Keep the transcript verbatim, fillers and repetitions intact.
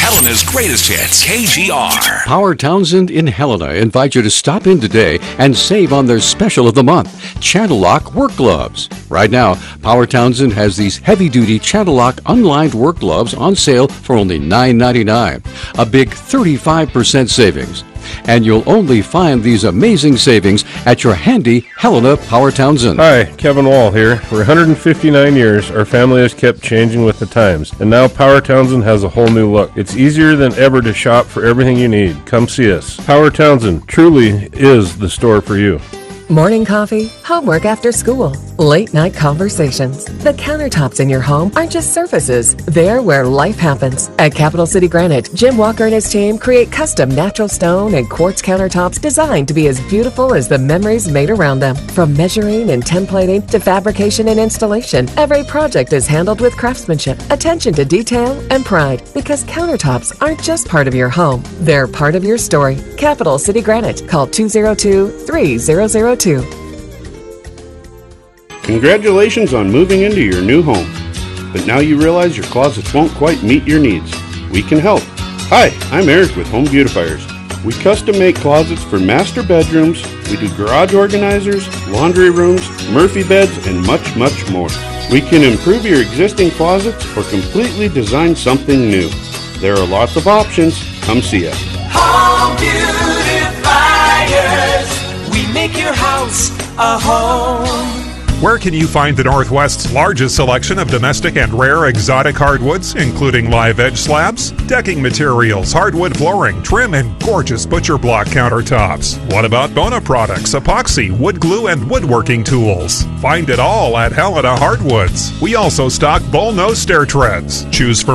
Helena's greatest hits, K G R. Power Townsend in Helena invite you to stop in today and save on their special of the month, Channel Lock work gloves. Right now, Power Townsend has these heavy-duty Channel Lock unlined work gloves on sale for only nine ninety-nine, a big thirty-five percent savings. And you'll only find these amazing savings at your handy Helena Power Townsend. Hi, Kevin Wall here. For one hundred fifty-nine years, our family has kept changing with the times, and now Power Townsend has a whole new look. It's easier than ever to shop for everything you need. Come see us. Power Townsend truly is the store for you. Morning coffee, homework after school, late night conversations. The countertops in your home aren't just surfaces. They're where life happens. At Capital City Granite, Jim Walker and his team create custom natural stone and quartz countertops designed to be as beautiful as the memories made around them. From measuring and templating to fabrication and installation, every project is handled with craftsmanship, attention to detail, and pride. Because countertops aren't just part of your home, they're part of your story. Capital City Granite. Call two oh two, three thousand two. Congratulations on moving into your new home. But now you realize your closets won't quite meet your needs. We can help. Hi, I'm Eric with Home Beautifiers. We custom make closets for master bedrooms. We do garage organizers, laundry rooms, Murphy beds, and much, much more. We can improve your existing closets or completely design something new. There are lots of options. Come see us. Home Beautifiers. We make your house a home. Where can you find the Northwest's largest selection of domestic and rare exotic hardwoods, including live edge slabs, decking materials, hardwood flooring, trim, and gorgeous butcher block countertops? What about Bona products, epoxy, wood glue, and woodworking tools? Find it all at Helena Hardwoods. We also stock bull nose stair treads. Choose from